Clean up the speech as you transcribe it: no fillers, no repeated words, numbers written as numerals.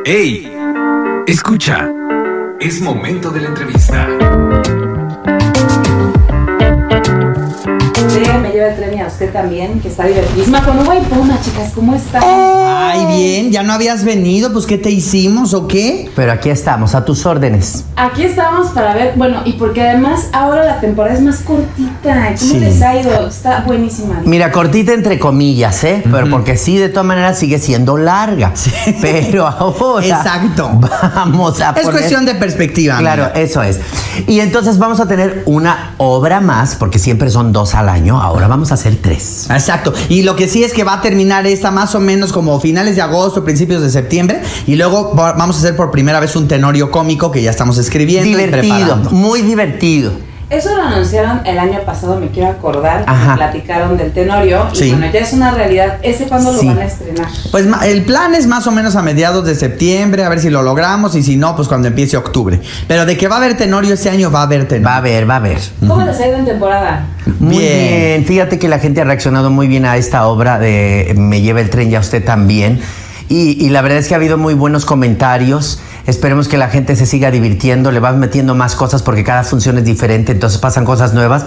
¡Ey! Escucha, es momento de la entrevista. Me lleva el tren y a usted también, que está divertidísima con Uva y Puma, chicas, ¿cómo están? Ay, bien, ¿ya no habías venido? Pues, ¿qué te hicimos o qué? Pero aquí estamos, a tus órdenes. Aquí estamos para ver, bueno, y porque además ahora la temporada es más cortita. ¿Cómo les ha ido? Está buenísima. Mira, cortita entre comillas, Pero porque sí, de todas maneras sigue siendo larga. Sí. Pero ahora... Exacto. Vamos a Es cuestión de perspectiva. Claro, amiga. eso es. Y entonces vamos a tener una obra más, porque siempre son 2 al año. Ahora vamos a hacer 3. Exacto. Y lo que sí es que va a terminar esta más o menos como finales de agosto, principios de septiembre. Y luego vamos a hacer por primera vez un tenorio cómico que ya estamos escribiendo y Divertido, preparando. muy divertido. Eso lo anunciaron el año pasado, me quiero acordar. Ajá. Platicaron del Tenorio. Y Sí. bueno, ya es una realidad. ¿Ese cuándo Sí. lo van a estrenar? Pues el plan es más o menos a mediados de septiembre, a ver si lo logramos. Y si no, pues cuando empiece octubre. Pero de que va a haber tenorio este año, va a haber tenorio. Va a haber. ¿Cómo les ha ido en temporada? Muy Bien. bien. Fíjate que la gente ha reaccionado muy bien a esta obra de Me lleva el tren y a usted también. Y la verdad es que ha habido muy buenos comentarios. Esperemos que la gente se siga divirtiendo, le vas metiendo más cosas porque cada función es diferente, entonces pasan cosas nuevas.